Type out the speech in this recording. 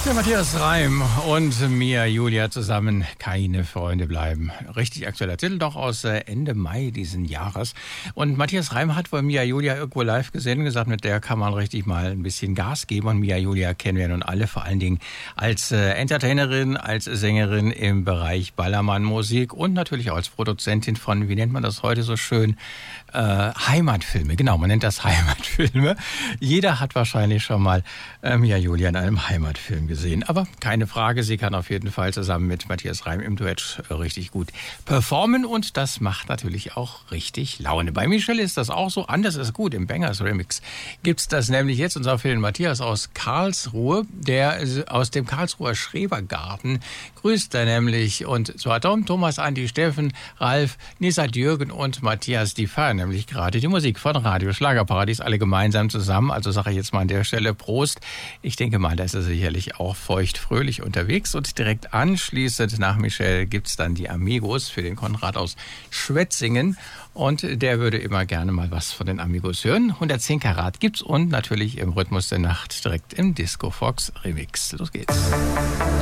Der Matthias Reim und Mia Julia zusammen keine Freunde bleiben. Richtig aktueller Titel, doch aus Ende Mai diesen Jahres. Und Matthias Reim hat wohl Mia Julia irgendwo live gesehen und gesagt, mit der kann man richtig mal ein bisschen Gas geben. Und Mia Julia kennen wir nun alle, vor allen Dingen als Entertainerin, als Sängerin im Bereich Ballermann-Musik und natürlich auch als Produzentin von, wie nennt man das heute so schön, Heimatfilme. Genau, man nennt das Heimatfilme. Jeder hat wahrscheinlich schon mal Mia Julia in einem Heimatfilm gesehen. Aber keine Frage, sie kann auf jeden Fall zusammen mit Matthias Reim im Duett richtig gut performen und das macht natürlich auch richtig Laune. Bei Michelle ist das auch so, anders ist gut, im Bangers Remix gibt's das nämlich jetzt. Unser Film Matthias aus Karlsruhe, der aus dem Karlsruher Schrebergarten grüßt er nämlich. Und zwar Tom, Thomas, Andi, Steffen, Ralf, Nisat, Jürgen und Matthias, die feiern nämlich gerade die Musik von Radio Schlagerparadies, alle gemeinsam zusammen. Also sage ich jetzt mal an der Stelle Prost. Ich denke mal, da ist er sicherlich auch feucht-fröhlich unterwegs. Und direkt anschließend nach Michelle gibt's dann die Amigos für den Konrad aus Schwetzingen. Und der würde immer gerne mal was von den Amigos hören. 110 Karat gibt's und natürlich im Rhythmus der Nacht direkt im Disco Fox Remix. Los geht's.